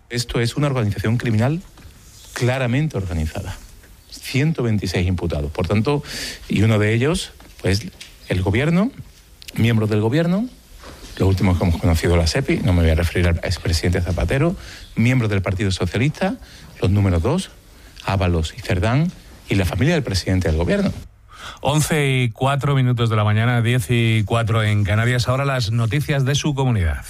Esto es una organización criminal claramente organizada. 126 imputados. Por tanto, y uno de ellos, pues el gobierno, miembros del gobierno, los últimos que hemos conocido la SEPI, no me voy a referir al expresidente Zapatero, miembros del Partido Socialista, los números 2, Ábalos y Cerdán, y la familia del presidente del gobierno. 11:04 de la mañana, 10:04 en Canarias. Ahora las noticias de su comunidad.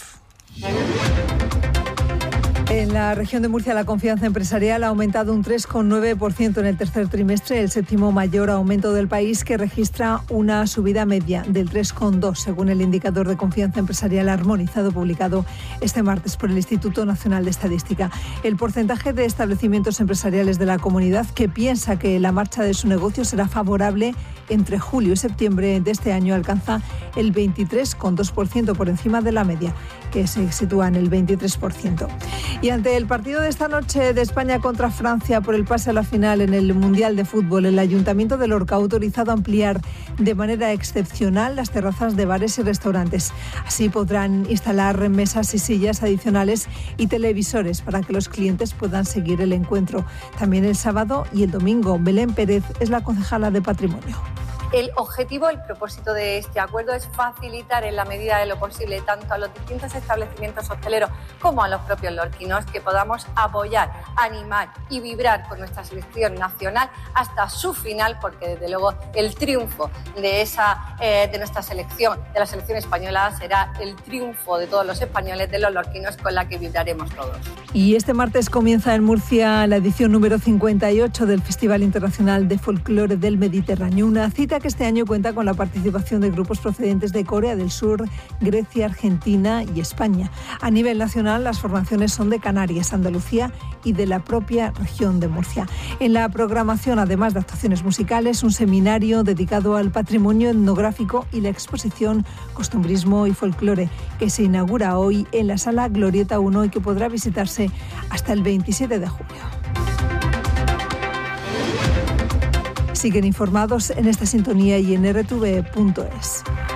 En la región de Murcia, la confianza empresarial ha aumentado un 3,9% en el tercer trimestre, el séptimo mayor aumento del país, que registra una subida media del 3,2%, según el indicador de confianza empresarial armonizado publicado este martes por el Instituto Nacional de Estadística. El porcentaje de establecimientos empresariales de la comunidad que piensa que la marcha de su negocio será favorable entre julio y septiembre de este año alcanza el 23,2%, por encima de la media, que se sitúa en el 23%. Y ante el partido de esta noche de España contra Francia por el pase a la final en el Mundial de Fútbol, el Ayuntamiento de Lorca ha autorizado ampliar de manera excepcional las terrazas de bares y restaurantes. Así podrán instalar mesas y sillas adicionales y televisores para que los clientes puedan seguir el encuentro. También el sábado y el domingo. Belén Pérez es la concejala de Patrimonio. El objetivo, el propósito de este acuerdo es facilitar en la medida de lo posible tanto a los distintos establecimientos hosteleros como a los propios lorquinos que podamos apoyar, animar y vibrar con nuestra selección nacional hasta su final, porque desde luego el triunfo de nuestra selección, de la selección española, será el triunfo de todos los españoles, de los lorquinos, con la que vibraremos todos. Y este martes comienza en Murcia la edición número 58 del Festival Internacional de Folclore del Mediterráneo, una cita que este año cuenta con la participación de grupos procedentes de Corea del Sur, Grecia, Argentina y España. A nivel nacional, las formaciones son de Canarias, Andalucía y de la propia región de Murcia. En la programación, además de actuaciones musicales, un seminario dedicado al patrimonio etnográfico y la exposición Costumbrismo y Folclore, que se inaugura hoy en la Sala Glorieta 1 y que podrá visitarse hasta el 27 de julio. Siguen informados en esta sintonía y en rtv.es.